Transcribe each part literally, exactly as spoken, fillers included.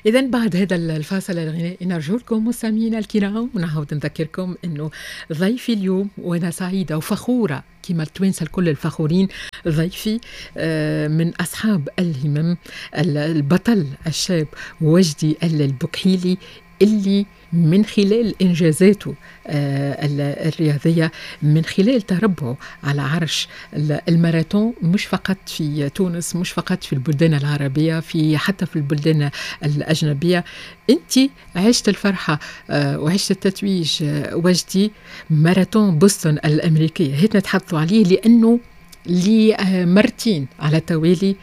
إذا بعد هذا الفاصل الغنائي نرجو لكم مستمعينا الكرام ونعاود نذكركم أنه ضيفي اليوم وأنا سعيدة وفخورة كما التوانسة الكل الفخورين. ضيفي من أصحاب الهمم البطل الشاب وجدي البكحيلي اللي من خلال إنجازاته الرياضية، من خلال تربعه على عرش الماراثون، مش فقط في تونس، مش فقط في البلدان العربية، في حتى في البلدان الأجنبية. أنت عشت الفرحة وعشت التتويج وجدي ماراثون بوسطن الأمريكي، هيت نتحدثوا عليه لأنه لمرتين على التوالي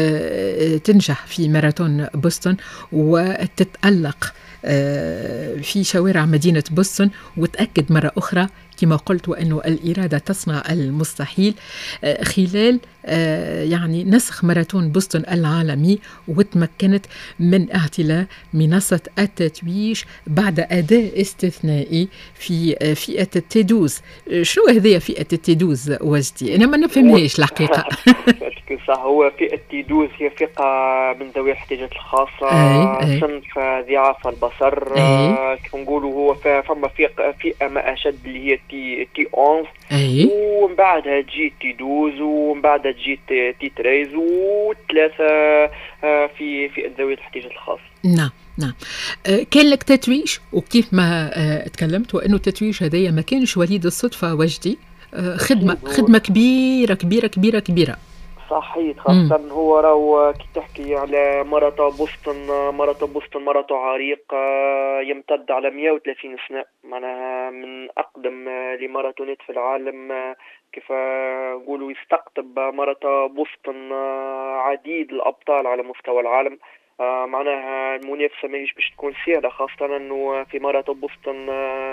تنجح في ماراثون بوسطن وتتألق في شوارع مدينة بوسطن، وتأكد مرة أخرى كما قلت وأنه الإرادة تصنع المستحيل خلال يعني نسخ ماراثون بوسطن العالمي، وتمكنت من اعتلاء منصة التتويج بعد أداء استثنائي في فئة التيدوز. شنو هذه فئة التيدوز وجدي؟ أنا ما نفهمهاش الحقيقة. صح، هو فئة التيدوز هي فئة من ذوي الاحتياجات الخاصة، صنف ضعاف البصر، كيف نقولوا هو فما فئة فئة ما أشد اللي هي تي تي أونز، ومن بعدها تجي تي دوز، ومن بعدها تجي تي تريز، وثلاثة في فئة ذوي الاحتياجات الخاصة. نعم نعم. آه كان لك تتويج، وكيف ما آه تكلمت وأنه التتويج هذايا ما كانش وليد الصدفة وجدي، آه خدمة خدمة كبيرة كبيرة كبيرة كبيرة. صحيح، خاصة مم. هو راهو كي تحكي على ماراثون بوسطن، ماراثون بوسطن ماراثون عريق يمتد على مئة وثلاثين سنة، معناها من أقدم لماراثونات في العالم. كيف نقولوا يستقطب ماراثون بوسطن عديد الأبطال على مستوى العالم. معناها المنافسة ماهيش باش تكون سهلة، خاصة أنه في ماراثون بوسطن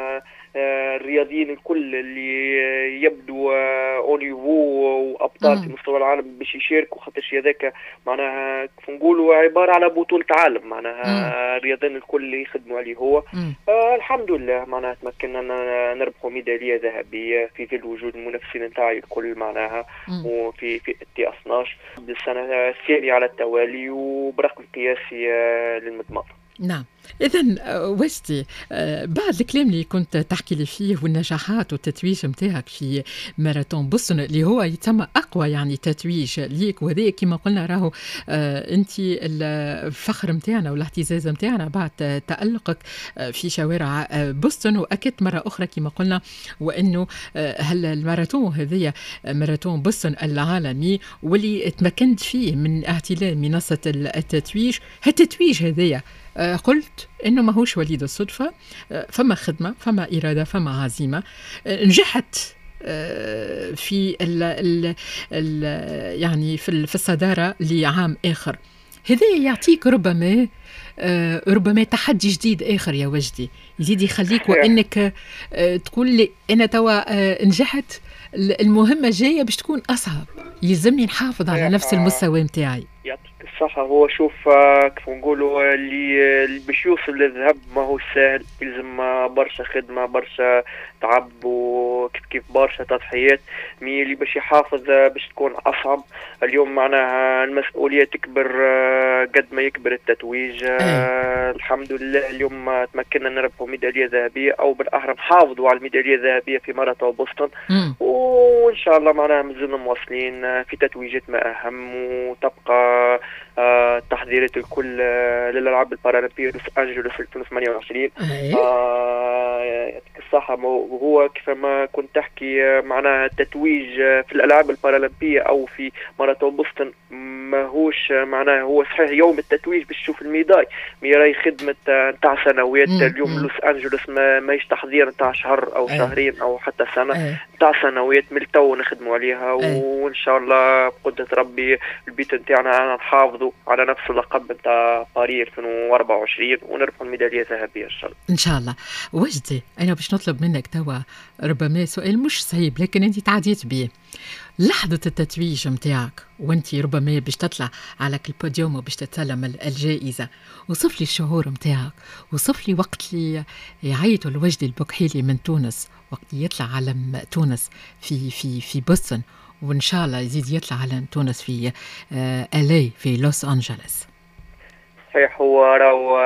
الرياضيين الكل اللي يبدو اونيفو وابطال في مستوى العالم باش يشاركوا، خاطرش هذاك معناها كيف نقولوا عباره على بطوله عالم، معناها الرياضيين الكل يخدموا عليه هو. آه الحمد لله معناها تمكنا نربحوا ميداليه ذهبيه في ظل وجود المنافسين نتاعي الكل، معناها وفي في تي اثناش بالسنه الثانيه على التوالي وبرقم قياسي للمضمار. نعم. إذن وجدي بعد الكلام اللي كنت تحكي لي فيه والنجاحات والتتويج متاعك في ماراثون بوسطن اللي هو يتم أقوى يعني تتويج ليك، وهذا كما قلنا راهو أنت الفخر متاعنا والاعتزاز متاعنا بعد تألقك في شوارع بوسطن. وأكدت مرة أخرى كما قلنا وأنه هل الماراثون هذه ماراثون بوسطن العالمي واللي تمكنت فيه من اعتلاء منصة التتويج. هالتتويج هذايا قلت إنه ما هوش وليد الصدفة، فما خدمة، فما إرادة، فما عزيمة. نجحت في ال ال ال يعني في في الصدارة لعام آخر. هذا يعطيك ربما ربما تحدي جديد آخر يا وجدي، يزيد يخليك وإنك تقول لي أنا توا نجحت، المهمة جاية باش تكون أصعب، يلزمني نحافظ على نفس المستوى متاعي. صح، هو شوف كيف نقولوا اللي اللي باش يوصل للذهب ما هو سهل، يلزم برشا خدمة، برشا تعب، وكيف كيف برشا تضحيات. مي اللي باش يحافظ باش تكون أصعب. اليوم معناها المسؤولية تكبر قد ما يكبر التتويج. آه الحمد لله اليوم تمكنا نربحوا ميدالية ذهبية، أو بالأحرى نحافظوا على الميدالية الذهبية في ماراثون بوسطن، وإن شاء الله معناها مازلنا مواصلين في تتويجات ما أهم، وتبقى التحضيرات آه الكل آه للألعاب البارالمبية لوس أنجلوس ألفين وثمانية وعشرين. آه يعطيك الصحة. هو كيف ما كنت تحكي آه معناها التتويج آه في الألعاب البارالمبية أو في ماراثون بوسطن ما هوش آه معناها هو صحيح يوم التتويج باش تشوف الميداي، ميراي خدمة نتاع آه سنوات. اليوم لوس أنجلوس ما ماهيش تحضير نتاع شهر أو شهرين أو حتى سنة، نتاع سنوات من التو نخدموا عليها، وإن شاء الله بقدرة ربي البيت نتاعنا أنا نحافظوا على نفس اللقب نتاع باريس ألفين وأربعة وعشرين ونربحوا الميدالية الذهبية إن شاء الله. إن شاء الله. وجدي أنا باش نطلب منك توا ربما سؤال مش صعيب لكن أنت تعديت به، لحظة التتويج متاعك وأنت ربما باش تطلع على البوديوم وباش تتسلم الجائزة، وصف لي الشعور متاعك، وصف لي وقت اللي يعيطوا الوجدي البكحيلي من تونس، وقت يطلع علم تونس في في في بوسطن، وإن شاء الله يزيد يطلع على تونس في آه ألي في لوس أنجلوس. صحيح. هو راهو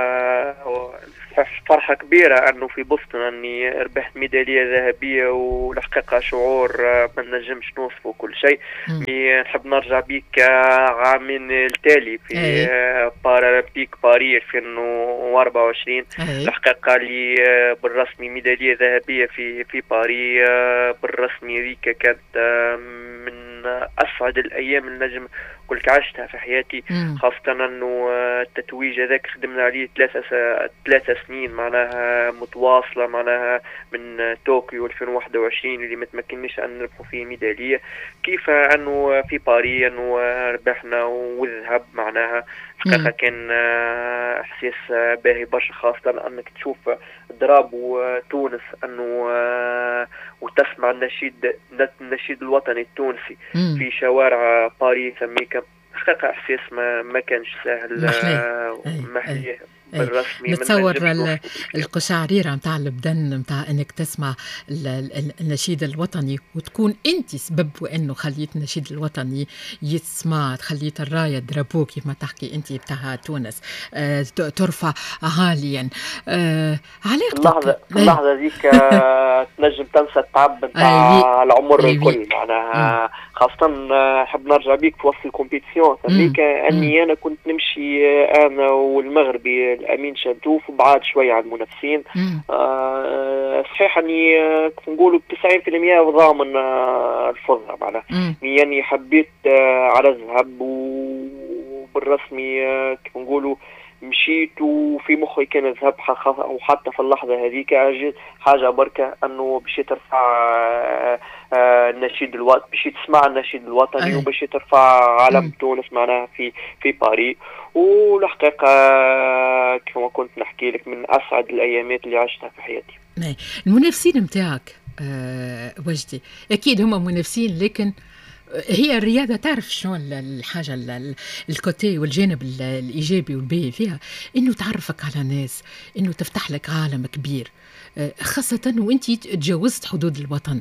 فرحة كبيرة أنه في بوسطن أني ربحت ميدالية ذهبية، والحقيقة شعور ما نجمش نوصفه كل شيء. نحب نرجع بيك عامين التالي في بارالمبيك باريس ألفين وأربعة وعشرين. الحقيقة اللي بالرسمي ميدالية ذهبية في في باريس بالرسمي ذيك كانت من أسعد الأيام اللي نجم كلك عشتها في حياتي. خاصة أنه التتويج هذاك خدمنا عليه ثلاثة ثلاثة سنين معناها متواصلة، معناها من طوكيو ألفين وواحد وعشرين اللي ما تمكننيش أن نربحوا فيه ميدالية، كيف أنه في باريس أنه ربحنا والذهب. معناها حقيقة كان إحساس باهي برشا، خاصة أنك تشوف ضراب وتونس أنه وتسمع النشيد النشيد الوطني التونسي في شوارع باريس أمريكا. حقيقة إحساس ما ما كانش سهل محليه بالرسمي. نتصور القشعريرة متاع البدن متاع انك تسمع النشيد الوطني وتكون انت سبب وانه خليت النشيد الوطني يسمع، خليت الراية درابو كيف ما تحكي انت بتاع تونس آه ترفع عاليا. آه علاقتك اللحظة اللحظة ذيك تنجم تنسى التعب نتاع العمر الكل. معناها خاصة نحب نرجع بيك في وسط الكومبيتيسيون هذيك اني انا كنت نمشي انا والمغربي الامين شنتوف بعاد شويه عن المنافسين. آه صحيح اني كيف نقولوا تسعين بالمئة ضامن آه الفضه. معناها يعني حبيت آه على الذهب، وبالرسمي آه كيف نقولوا مشيت وفي مخي كان الذهب، وحتى في اللحظه هذيك حاجه بركه انه باش ترفع النشيد الوطني، باش تسمع النشيد الوطني وباش ترفع علم تونس معناها في في باريس. والحقيقه كما كنت نحكي لك من اسعد الايامات اللي عشتها في حياتي. المنافسين نتاعك أه وجدي اكيد هم منافسين، لكن هي الرياضة تعرف شلون الحاجة الكوتي والجانب الإيجابي والباهي فيها، إنه تعرفك على ناس، إنه تفتح لك عالم كبير، خاصة وإنتي تجاوزت حدود الوطن.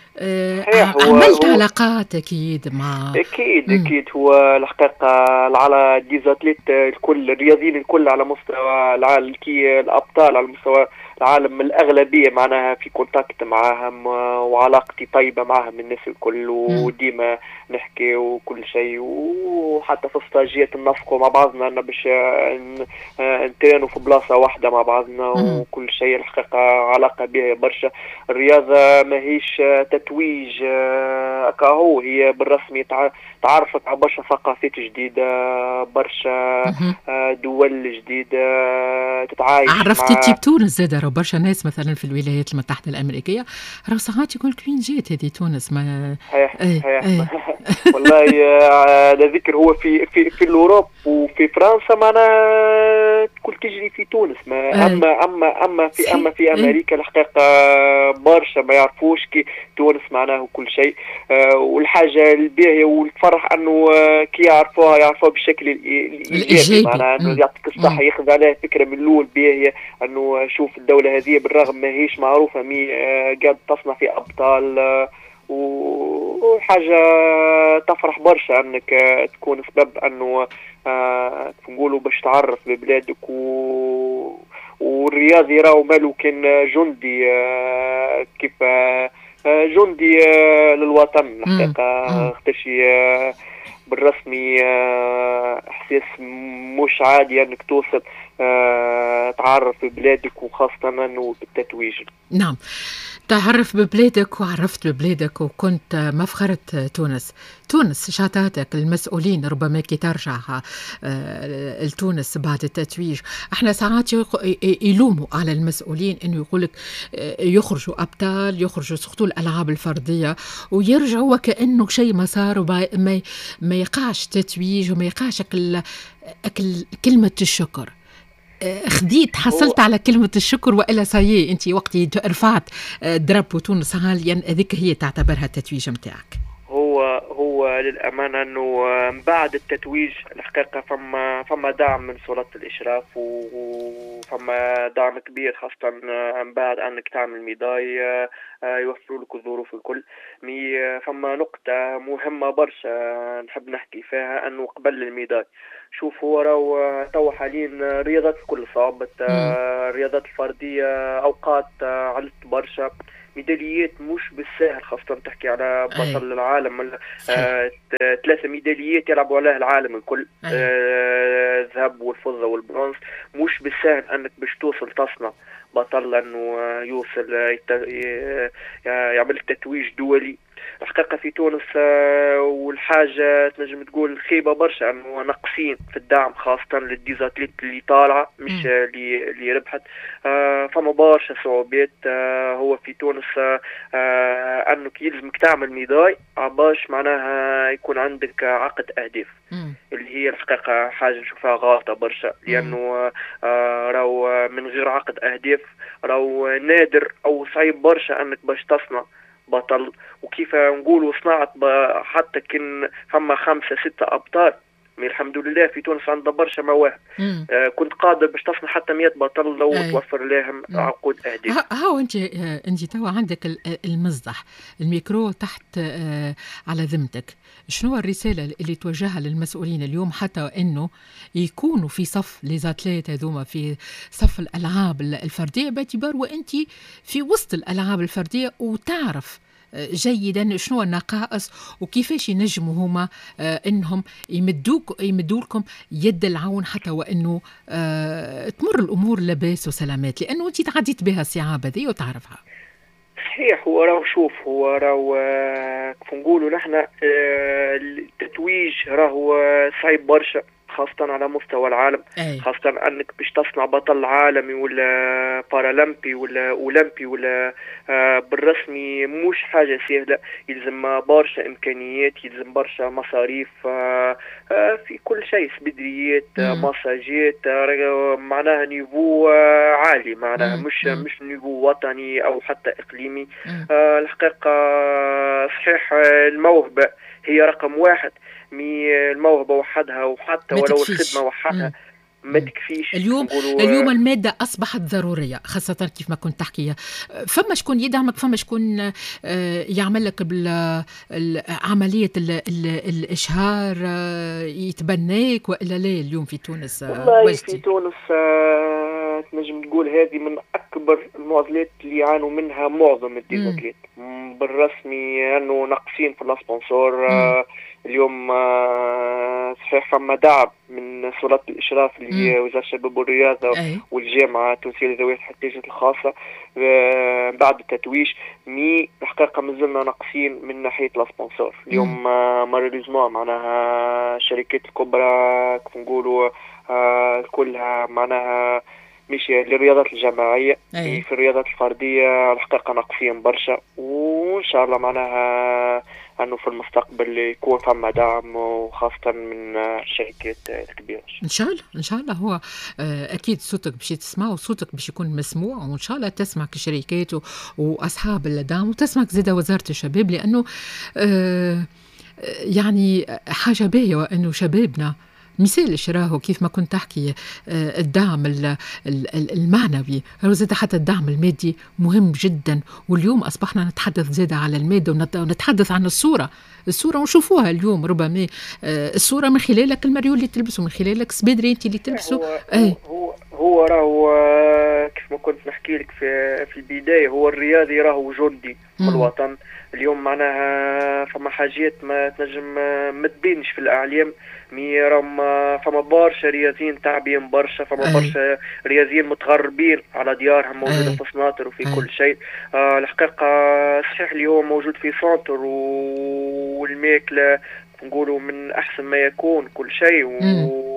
عملت علاقات أكيد مع أكيد مم. أكيد هو الحقيقة على ديزاتليت الكل الرياضيين الكل على مستوى العالم كي الأبطال على مستوى العالم الأغلبية معناها في كونتاكت معهم، وعلاقتي طيبة معهم الناس الكل، وديما نحكي وكل شيء، وحتى في الستاجيات ننسقوا مع بعضنا أنا باش نترينوا في بلاصة واحدة مع بعضنا وكل شيء. الحقيقة علاقة بها برشا. الرياضة ماهيش تتويج أكاهو، هي بالرسمي تعرفك على برشا ثقافات جديدة، برشا دول جديدة تتعايش. عرفتي تجيب تونس زادة برشا ناس مثلا في الولايات المتحدة الأمريكية راهو ساعات يقول لك وين جات هذه تونس. ما صحيح صحيح والله هذا ذكر هو في في في الأوروب وفي فرنسا معنا كل تجري في تونس. ما أما أما أما في أما في أمريكا الحقيقة برشا ما يعرفوش كي تونس معناه كل شيء. والحاجة الباهية والفرح أنه كي يعرفوها يعرفوها بالشكل الإيجابي، معناه أنه يعطيك الصحة، ياخذ عليها فكرة من الأول باهية أنه شوف الدولة هذه بالرغم ما هيش معروفة مي قاعد تصنع في أبطال، وحاجة تفرح برشا أنك تكون سبب أنه آه نقولوا باش تعرف ببلادك. و... والرياضي راهو مالو كان جندي آه كيف آه جندي آه للوطن الحقيقة. اختشي آه بالرسمي آه احساس مش عادي انك توصل آه تعرف ببلادك، وخاصة انه بالتتويج. نعم تعرف ببلادك وعرفت ببلادك وكنت مفخرة تونس. تونس شاتاتك المسؤولين ربما كي ترجع آه لتونس بعد التتويج، احنا ساعات يلوموا على المسؤولين انه يقولك آه يخرجوا ابطال، يخرجوا سقطوا الالعاب الفردية ويرجعوا وكأنه شيء ما صار، وما ما يقعش تتويج وما يقعش أكل أكل كلمة الشكر. خديت حصلت على كلمة الشكر وإلا سايي أنت وقتي رفعت درابو تونس عاليا، هذيك هي تعتبرها التتويج متاعك. هو هو هو للأمانة أنه من بعد التتويج الحقيقة فما فما دعم من سلطة الإشراف وفما دعم كبير، خاصة من بعد أنك تعمل ميداي يوفروا لك الظروف الكل. مي فما نقطة مهمة برشا نحب نحكي فيها، أنه قبل الميداي شوف هو راهو تو حاليا رياضات الكل صعبت، الرياضات الفردية أوقات علت برشا، ميداليات مش بالسهل، خاصة تحكي على بطل العالم آه، ثلاثة ميداليات يلعبوا عليها العالم الكل، الذهب آه، والفضة والبرونز، مش بالسهل أنك باش توصل تصنع بطل أنه يوصل يعمل تتويج دولي. الحقيقة في تونس والحاجة تنجم تقول خيبة برشا أنه ناقصين في الدعم، خاصة للديزاتليت اللي طالعة مش اللي اللي ربحت. فما برشا صعوبات. هو في تونس أنك يلزمك تعمل ميداي عباش معناها يكون عندك عقد أهداف، اللي هي الحقيقة حاجة نشوفها غلطة برشا، لأنه راهو من غير عقد أهداف راهو نادر أو صعيب برشا أنك باش تصنع بطل. وكيف نقولوا صناعة حتى كن فما خمسة ستة أبطال، الحمد لله في تونس عندنا برشا مواهب. آه كنت قادر باش تصنع حتى مئة بطل لو أي. توفر لهم عقود أهداف. هاو أنت أنت توا عندك المصدح الميكرو تحت آه على ذمتك، شنو الرسالة اللي توجهها للمسؤولين اليوم حتى إنه يكونوا في صف ليزاتليت هذوما في صف الألعاب الفردية، باعتبار وأنت في وسط الألعاب الفردية وتعرف جيدا شنو النقائص وكيفاش ينجموا هما آه انهم يمدوك يمدوا لكم يد العون حتى وانه آه تمر الامور لباس وسلامات، لانه انت تعديت بها الصعاب هذه وتعرفها. صحيح. هو راهو شوف هو راهو كيف نقولوا نحن آه التتويج راهو صعيب برشا، خاصة على مستوى العالم. أي. خاصة أنك باش تصنع بطل عالمي ولا بارالمبي ولا أولمبي ولا آه بالرسمي مش حاجة سهلة، يلزم برشا إمكانيات، يلزم برشا مصاريف آه آه في كل شيء، بدريات آه مساجات آه معناها نيفو آه عالي، معناها مم. مش مم. مش نيفو وطني أو حتى إقليمي. آه الحقيقة صحيح الموهبة هي رقم واحد، مي الموهبة وحدها وحتى ولو الخدمة وحدها ما تكفيش. اليوم اليوم المادة أصبحت ضرورية، خاصة كيف ما كنت تحكي، فما شكون يدعمك، فما شكون يعمل لك عملية الإشهار يتبناك وإلا لا؟ اليوم في تونس والله في تونس تنجم تقول هذه من أكبر المعضلات اللي يعانوا منها معظم الديزاتليت بالرسمي، أنه ناقصين في الاسبونسور. اليوم صحيح فما دعم من سلطة الإشراف اللي هي وزارة الشباب والرياضة أي. والجامعة التونسية لذوي الاحتياجات الخاصة بعد التتويج، مي الحقيقة مازلنا ناقصين من ناحية الاسبونسور. اليوم مالوريزمون معناها الشركات الكبرى كيف نقولوا كلها معناها مش للرياضات الجماعية. أي. في الرياضات الفردية الحقيقة ناقصين برشا، وإن شاء الله معناها أنه في المستقبل يكون فما دعم وخاصة من الشركات الكبيرة. إن شاء الله إن شاء الله. هو أكيد صوتك باش تسمع وصوتك باش يكون مسموع، وإن شاء الله تسمعك الشركات وأصحاب الدعم وتسمعك زيادة وزارة الشباب، لأنه يعني حاجة باهية وأنه شبابنا مثال شراهو كيف ما كنت تحكي الدعم المعنوي، زاد حتى الدعم المادي مهم جدا. واليوم أصبحنا نتحدث زاد على المادة ونتحدث عن الصورة الصورة ونشوفوها اليوم ربما الصورة من خلالك المريول اللي تلبسه، من خلالك سبيدري انت اللي تلبسه. هو أي. هو هو راهو كيف ما كنت نحكي لك في في البداية، هو الرياضي راهو جندي في الوطن. اليوم معناها فما حاجات ما تنجم ما تبينش في الأعلام، مي راهم فما برشا رياضيين تعبين برشا، فما برشا رياضيين متغربين على ديارهم موجودة في سناطر وفي أي. كل شيء. آه الحقيقة صحيح اللي هو موجود في سنتر والماكلة نقولوا من أحسن ما يكون كل شيء، و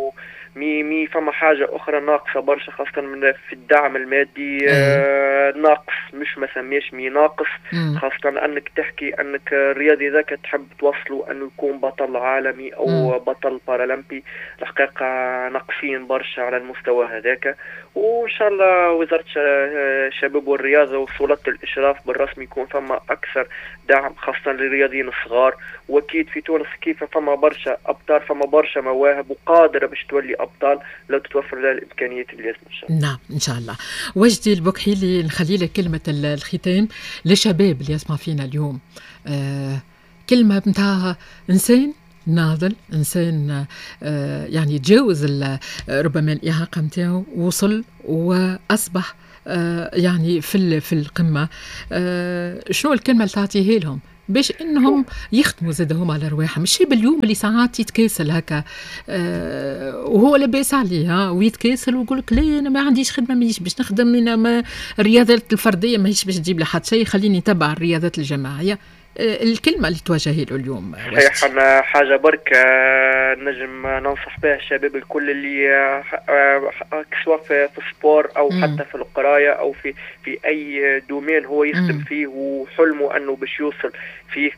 مي مي فما حاجة أخرى ناقصة برشا، خاصة من في الدعم المادي. آه ناقص، مش ما سميش مي ناقص. مم. خاصة أنك تحكي أنك الرياضي ذاك تحب توصله أنه يكون بطل عالمي أو مم. بطل بارالمبي. الحقيقة ناقصين برشا على المستوى هذاك، وإن شاء الله وزارة الشباب والرياضة وسلطة الإشراف بالرسمي يكون فما أكثر دعم خاصة للرياضيين الصغار. وأكيد في تونس كيف فما برشا أبطال، فما برشا مواهب وقادرة باش تولي أبطال لو تتوفر لها الإمكانيات اللازمة إن شاء الله. نعم إن شاء الله. وجدي البكحيلي، نخلي لك كلمة الختام للشباب اللي يسمع فينا اليوم. آه كلمة بنتاعها إنسان ناضل، إنسان آه يعني تجاوز ربما الإعاقة متاعه، وصل وأصبح آه يعني في في القمة. آه شنو الكلمة اللي تعطيه لهم باش انهم يخدموا زادهم على رواحهم؟ مش باليوم اللي ساعات يتكاسل هكا أه وهو لاباس عليه ها ويتكاسل ويقول لك لا انا ما عنديش خدمه، مانيش باش نخدم، انا ما الرياضات الفرديه ماهيش باش تجيب لي حتى شيء، خليني نتبع الرياضات الجماعيه. أه الكلمه اللي توجهي له اليوم صحيح. انا حاجه برك نجم ننصح بها الشباب الكل اللي سواء في السبور او م. حتى في القرايه او في في اي دومين هو يخدم م. فيه وحلمه انه باش يوصل فيه.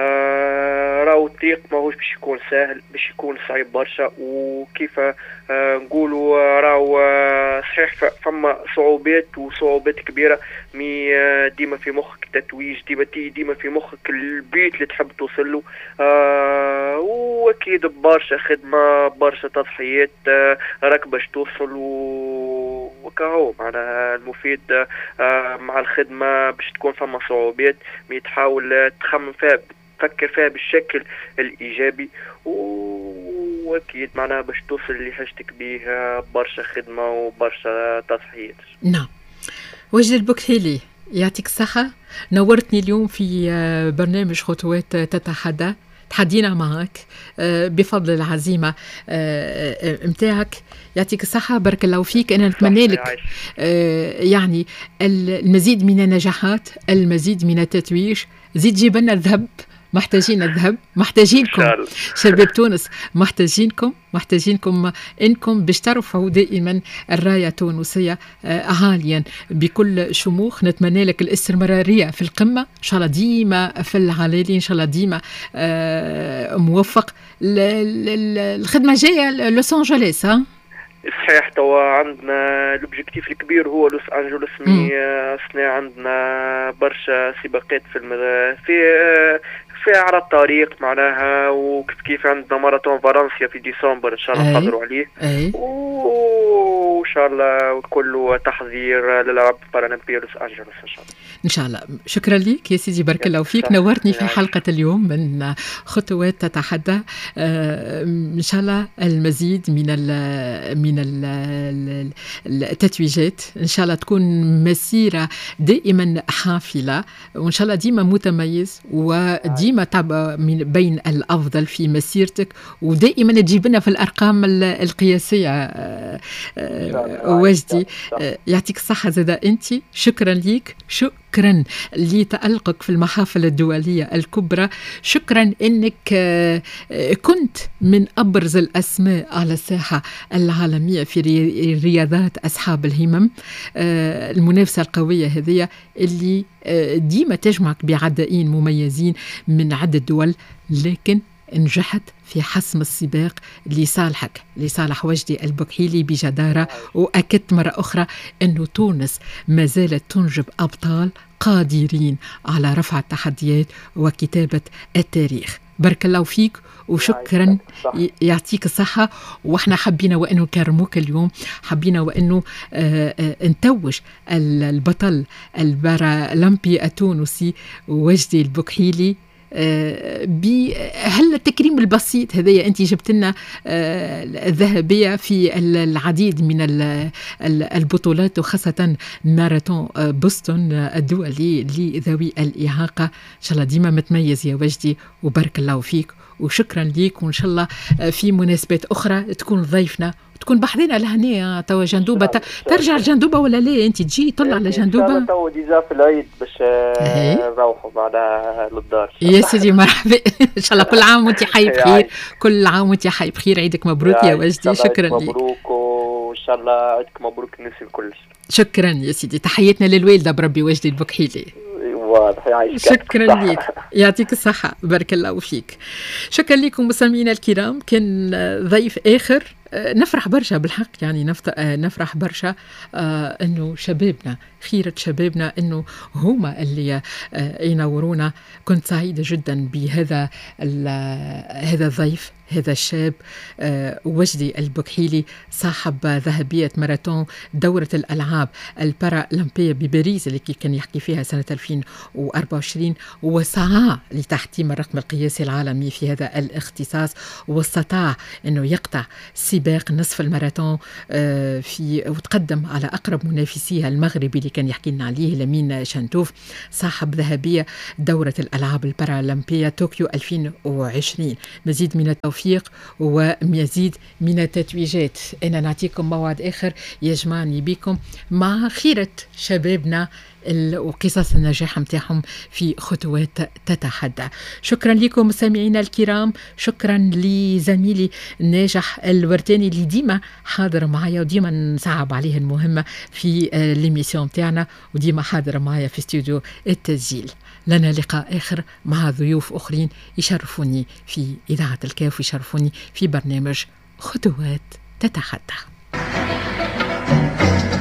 آه راهو الطريق ماهوش باش يكون سهل، باش يكون صعيب برشا. وكيف آه نقولوا راهو آه صحيح فما صعوبات وصعوبات كبيره، مي آه ديما في مخك تتويج، ديما ديما في مخك البيت اللي تحب توصل له. آه واكيد برشا خدمه برشا تضحيات آه راك باش توصل. وكاهو معناها المفيد آه مع الخدمه باش تكون فما صعوبات، مي تحاول تخمم فيها، تفكر فيها بالشكل الإيجابي. وأكيد معناها باش توصل اللي حاجتك بيها برشا خدمة وبرشا تضحيات. نعم. وجدي البكحيلي يعطيك الصحة، نورتني اليوم في برنامج خطوات تتحدى. تحدينا معك بفضل العزيمة متاعك، يعطيك الصحة، بارك الله فيك. أنا نتمنى لك يعني المزيد من النجاحات، المزيد من التتويج. زيد جيب لنا الذهب، محتاجين الذهب، محتاجينكم شباب تونس، محتاجينكم محتاجينكم انكم باش ترفعوا دائما الرايه التونسيه عاليا بكل شموخ. نتمنى لك الاستمراريه في القمه ان شاء الله، ديما في العلالي ان شاء الله، ديما موفق. الخدمه جايه لوس انجلوس ها صحيح. توا عندنا الاوبجيكتيف الكبير هو لوس انجلوس. مي سنة عندنا برشا سباقات في المد... في في على الطريق معناها، وكيف كيف عندنا ماراثون فرنسا في ديسمبر ان شاء الله نحضروا عليه. وان شاء الله كله تحضير للعب بارالمبيا لوس انجلوس ان شاء الله. ان شاء الله. شكرا لك يا سيدي، بارك الله فيك، نورتني في حلقه اليوم من خطوات تتحدى. ان شاء الله المزيد من ال من ال التتويجات، ان شاء الله تكون مسيره دائما حافله، وان شاء الله ديما متميز وديما تبع من بين الافضل في مسيرتك، ودائما تجيب لنا في الارقام القياسيه. وجدي يعطيك الصحه زاده انت، شكرا ليك، شكرا لتألقك في المحافل الدولية الكبرى، شكرا أنك كنت من أبرز الأسماء على الساحة العالمية في رياضات أصحاب الهمم، المنافسة القوية هذه اللي ديما تجمعك بعدائين مميزين من عدة دول، لكن نجحت في حسم السباق لصالحك، لصالح وجدي البكحيلي بجدارة. وأكدت مرة أخرى أن تونس ما زالت تنجب أبطال قادرين على رفع التحديات وكتابة التاريخ. بارك الله فيك وشكرا، يعطيك الصحة. وإحنا حبينا وأنه نكرموك اليوم، حبينا وأنه نتوج البطل البارالمبي التونسي وجدي البكحيلي بهل التكريم البسيط هذا. أنت جبت لنا الذهبية في العديد من البطولات، وخاصة ماراثون بوسطن الدولي لذوي الإعاقة. إن شاء الله ديما متميز يا وجدي، وبارك الله فيك وشكرا ليك. وإن شاء الله في مناسبات أخرى تكون ضيفنا تكون بحذنا لهنا توا جندوبة ترجع الجندوبة ولا لا أنت تجي طلع على جندوبة تو ديجا في العيد باش نروحوا بعدها للدار يا سيدي مرحبا إن شاء الله كل عام وأنت حي بخير كل عام وأنت حي بخير عيدك مبروك يا وجدي شكرا لك مبروك وإن شاء الله عيدك مبروك الناس الكل شكرا يا سيدي تحياتنا للوالدة بربي وجدي البكحيلي واضح يعيشك شكرا لك يعطيك الصحة بارك الله فيك شكرا لكم مستمعينا الكرام كان ضيف آخر نفرح برشا بالحق يعني نفرح برشا آه انه شبابنا خيرة شبابنا انه هما اللي آه ينورونا كنت سعيدة جدا بهذا هذا الضيف هذا الشاب آه وجدي البكحيلي صاحب ذهبية ماراثون دورة الألعاب البارالمبية بباريس اللي كان يحكي فيها سنة ألفين وأربعة وعشرين وسعى لتحطيم الرقم القياسي العالمي في هذا الاختصاص واستطاع انه يقطع سباق نصف الماراثون آه في وتقدم على أقرب منافسيها المغربي اللي كان يحكي لنا عليه لمين شنتوف صاحب ذهبية دورة الألعاب البارالمبية طوكيو ألفين وعشرين مزيد من التوفيق ومزيد من التتويجات أنا نعطيكم موعد آخر يجمعني بكم مع خيرة شبابنا وقصص النجاح متاعهم في خطوات تتحدى شكرا لكم مستمعينا الكرام شكرا لزميلي ناجح الورتاني اللي ديما حاضر معايا وديما نصعب عليه المهمة في ليميسيون متاعنا وديما حاضر معايا في استوديو التسجيل لنا لقاء آخر مع ضيوف أخرين يشرفوني في إذاعة الكاف ويشرفوني في برنامج خطوات تتحدى.